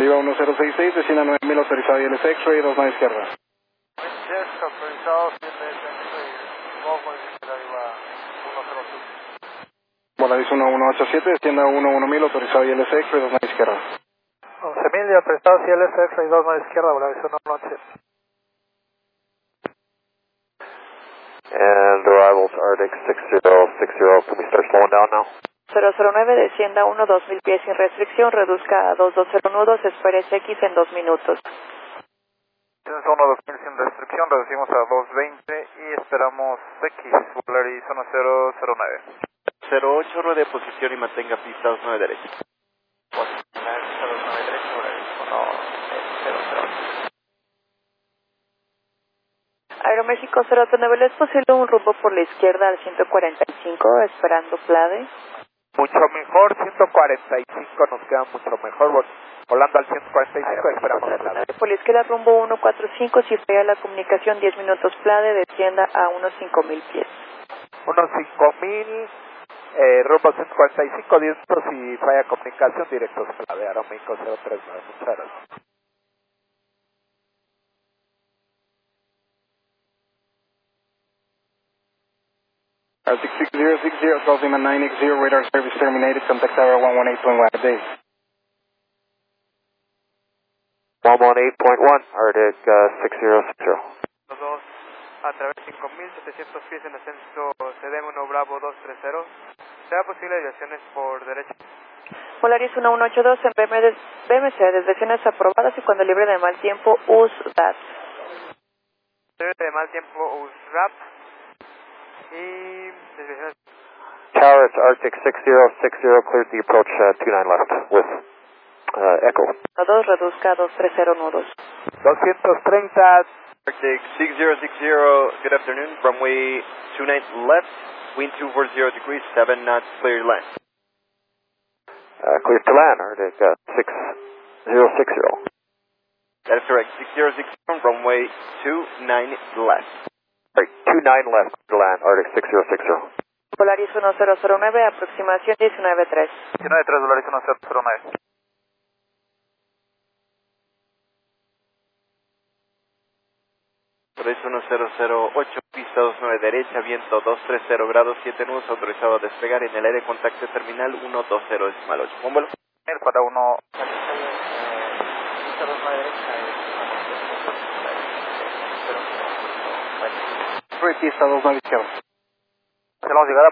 Viva 1066, descienda 9000, autorizado y LS X-Ray, 29 izquierda. Yes, autorizado, 7 izquierda, viva 106. Volaris 1187, descienda 11000, autorizado y LS X-Ray, 29 izquierda. 11.000 y autorizado, LS X-Ray, 29 izquierda, Volaris 187. And arrivals Arctic 6060, can we start slowing down now? 009, descienda 2000 pies sin restricción, reduzca a 220 nudos, espere X en 2 minutos. Tienes 2000 sin restricción, reducimos a 220 y esperamos X, Volaris 1009. 08, ruede de posición y mantenga pista 29 derecha. 09 derecha, Volaris 1008. Aeroméxico 089, ¿es posible un rumbo por la izquierda al 145, esperando Plade? Mucho mejor, 145 nos queda mucho mejor, volando al 145 esperamos el lado. Por la izquierda rumbo 145, si falla la comunicación 10 minutos Plade, descienda a unos 5000 pies. Unos 5000, rumbo 145, 10 minutos y falla comunicación directos Plade, Aeroméxico 039, muchas gracias. Arctic 6060, Cosima 980, radar service terminated, contact tower 118.1 a day. 118.1, Arctic 6060. Los dos a través de 5700 pies en ascenso CDM 1 Bravo 230. ¿Será posible desviaciones por derecha? Volaris 1182 en BMC, desviaciones aprobadas y cuando libre de mal tiempo, USDAT. Libre de mal tiempo, USRAP. Y desviaciones. Tower, it's Arctic 6060, cleared the approach 29 left with Echo. 2, reduzca a 230 nudos. 230. Arctic 6060, good afternoon, runway 29 left, wind 240 degrees, 7 knots, clear to land. Clear to land, Arctic 6060. That is correct, 6060, runway 29 left. Right, 29 left to land, Arctic 6060. Volaris 1009, aproximación 19.3. 19.3, Volaris 1009. Volaris 1008, pista 29 derecha, viento 230 grados, 7 nudos, autorizado a despegar en el aire, contacto terminal 120.8. ¿Buen vuelo? Para 1. Pista 29 derecha. Pista 29 izquierda. Hemos llegado a